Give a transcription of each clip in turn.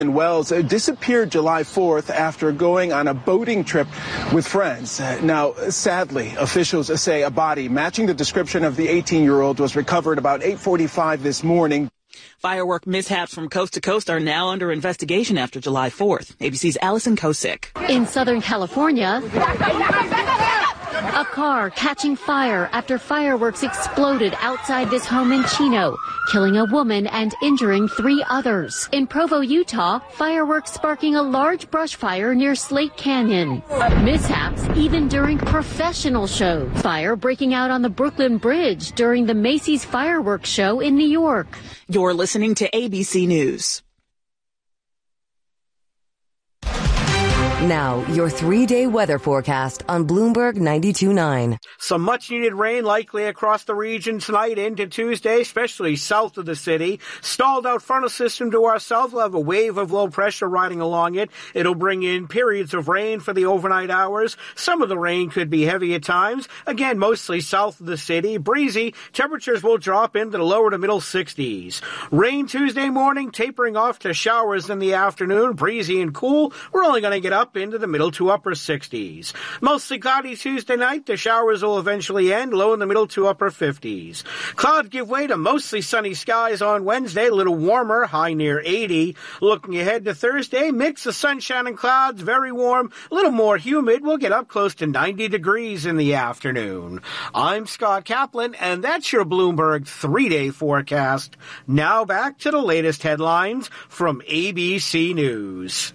Wells disappeared July 4th after going on a boating trip with friends. Now, sadly, officials say a body matching the description of the 18-year-old was recovered about 8:45 this morning. Firework mishaps from coast to coast are now under investigation after July 4th. ABC's Allison Kosick. In Southern California, a car catching fire after fireworks exploded outside this home in Chino, killing a woman and injuring 3 others. In Provo, Utah, fireworks sparking a large brush fire near Slate Canyon. Mishaps even during professional shows. Fire breaking out on the Brooklyn Bridge during the Macy's fireworks show in New York. You're listening to ABC News. Now, your 3-day weather forecast on Bloomberg 92.9. Some much-needed rain likely across the region tonight into Tuesday, especially south of the city. Stalled out frontal system to our south will have a wave of low pressure riding along it. It'll bring in periods of rain for the overnight hours. Some of the rain could be heavy at times. Again, mostly south of the city. Breezy. Temperatures will drop into the lower to middle 60s. Rain Tuesday morning, tapering off to showers in the afternoon. Breezy and cool. We're only going to get up into the middle to upper 60s. Mostly cloudy Tuesday night. The showers will eventually end, low in the middle to upper 50s. Clouds give way to mostly sunny skies on Wednesday, a little warmer, high near 80. Looking ahead to Thursday, mix of sunshine and clouds, very warm, a little more humid. We'll get up close to 90 degrees in the afternoon. I'm Scott Kaplan, and that's your Bloomberg 3-day forecast. Now back to the latest headlines from ABC News.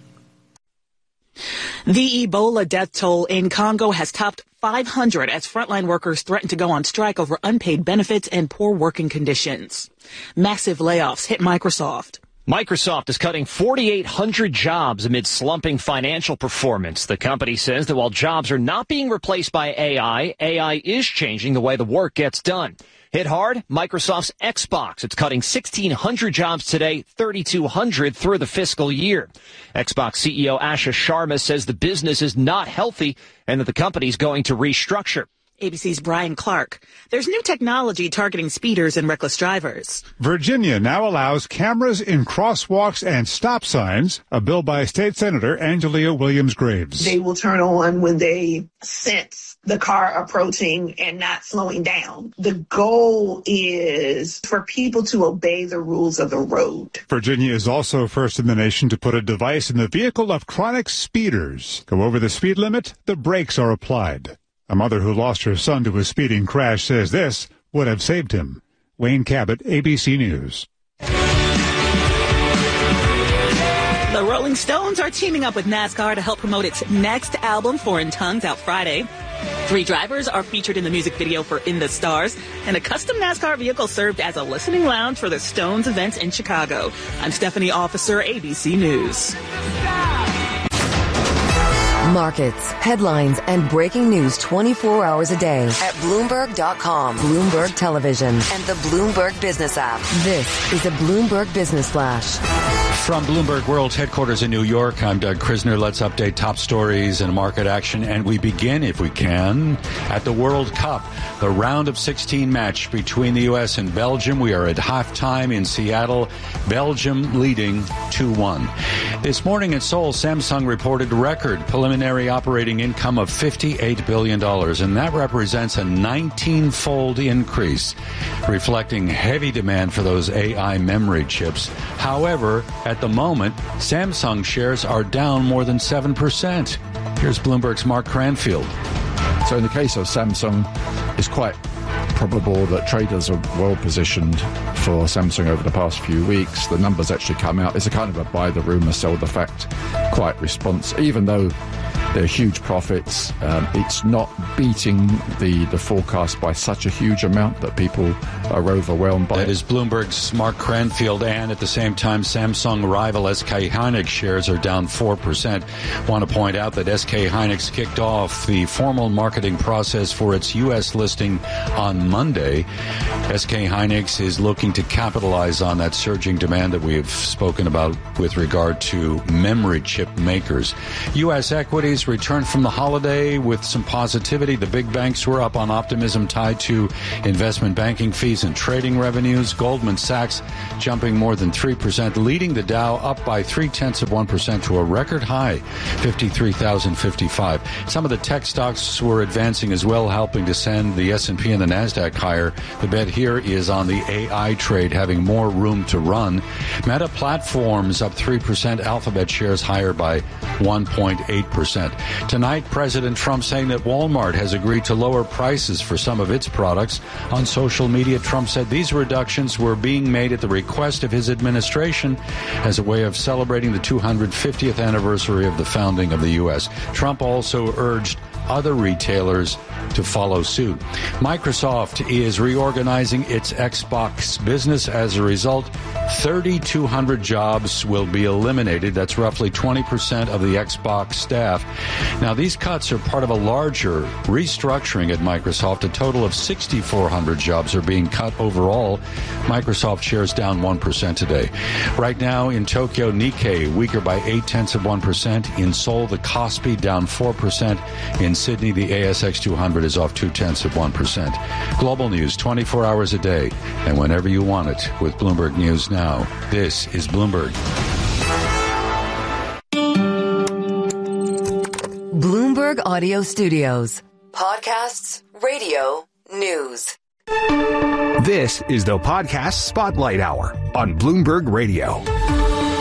The Ebola death toll in Congo has topped 500 as frontline workers threaten to go on strike over unpaid benefits and poor working conditions. Massive layoffs hit Microsoft. Microsoft is cutting 4,800 jobs amid slumping financial performance. The company says that while jobs are not being replaced by AI, AI is changing the way the work gets done. Hit hard, Microsoft's Xbox. It's cutting 1,600 jobs today, 3,200 through the fiscal year. Xbox CEO Asha Sharma says the business is not healthy and that the company's going to restructure. ABC's Brian Clark. There's new technology targeting speeders and reckless drivers. Virginia now allows cameras in crosswalks and stop signs, a bill by State Senator Angelia Williams-Graves. They will turn on when they sense the car approaching and not slowing down. The goal is for people to obey the rules of the road. Virginia is also first in the nation to put a device in the vehicle of chronic speeders. Go over the speed limit, the brakes are applied. A mother who lost her son to a speeding crash says this would have saved him. Wayne Cabot, ABC News. The Rolling Stones are teaming up with NASCAR to help promote its next album, Foreign Tongues, out Friday. 3 drivers are featured in the music video for In the Stars, and a custom NASCAR vehicle served as a listening lounge for the Stones events in Chicago. I'm Stephanie Officer, ABC News. Markets, headlines, and breaking news 24 hours a day at Bloomberg.com, Bloomberg Television, and the Bloomberg Business app. This is a Bloomberg Business Flash. From Bloomberg World headquarters in New York, I'm Doug Krisner. Let's update top stories and market action. And we begin, if we can, at the World Cup, the round of 16 match between the U.S. and Belgium. We are at halftime in Seattle, Belgium leading 2-1. This morning in Seoul, Samsung reported record preliminary operating income of $58 billion, and that represents a 19-fold increase, reflecting heavy demand for those AI memory chips. However, at the moment, Samsung shares are down more than 7%. Here's Bloomberg's Mark Cranfield. So in the case of Samsung, it's quite probable that traders are well positioned for Samsung over the past few weeks. The numbers actually come out. It's a kind of a buy the rumor, sell the fact quite response. Even though they're huge profits, it's not beating the forecast by such a huge amount that people are overwhelmed by. That is Bloomberg's Mark Cranfield, and at the same time, Samsung rival SK Hynix shares are down 4%. Want to point out that SK Hynix kicked off the formal marketing process for its U.S. listing on Monday. SK Hynix is looking to capitalize on that surging demand that we have spoken about with regard to memory chip makers. U.S. equities markets returned from the holiday with some positivity. The big banks were up on optimism tied to investment banking fees and trading revenues. Goldman Sachs jumping more than 3%, leading the Dow up by 0.3% to a record high, 53,055. Some of the tech stocks were advancing as well, helping to send the S&P and the NASDAQ higher. The bet here is on the AI trade having more room to run. Meta Platforms up 3%, Alphabet shares higher by 1.8%. Tonight, President Trump saying that Walmart has agreed to lower prices for some of its products. On social media, Trump said these reductions were being made at the request of his administration as a way of celebrating the 250th anniversary of the founding of the U.S. Trump also urged other retailers to follow suit. Microsoft is reorganizing its Xbox business. As a result, 3,200 jobs will be eliminated. That's roughly 20% of the Xbox staff. Now, these cuts are part of a larger restructuring at Microsoft. A total of 6,400 jobs are being cut overall. Microsoft shares down 1% today. Right now in Tokyo, Nikkei weaker by 0.8%. In Seoul, the Kospi down 4%. In Sydney, the ASX 200 is off 0.2%. Global news 24 hours a day and whenever you want it with Bloomberg News Now. This is Bloomberg. Bloomberg Audio Studios. Podcasts, radio, news. This is the Podcast Spotlight Hour on Bloomberg Radio.